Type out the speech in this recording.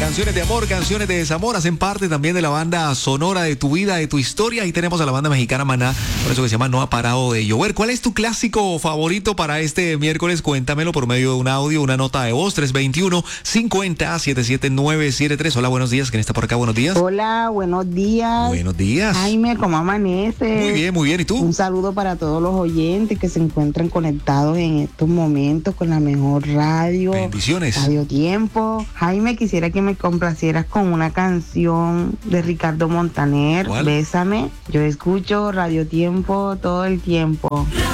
Canciones de amor, canciones de desamor, hacen parte también de la banda sonora de tu vida, de tu historia. Y tenemos a la banda mexicana Maná, por eso que se llama No ha parado de llover. ¿Cuál es tu clásico favorito para este miércoles? Cuéntamelo por medio de un audio, una nota de voz, 321-50-77973. Hola, buenos días. ¿Quién está por acá? Buenos días. Hola, buenos días. Buenos días. Jaime, ¿cómo amanece? Muy bien, muy bien. ¿Y tú? Un saludo para todos los oyentes que se encuentran conectados en estos momentos con la mejor radio. Bendiciones. Radio Tiempo. Jaime, quisiera que me complacieras con una canción de Ricardo Montaner. ¿Cuál? Bésame. Yo escucho Radio Tiempo todo el tiempo.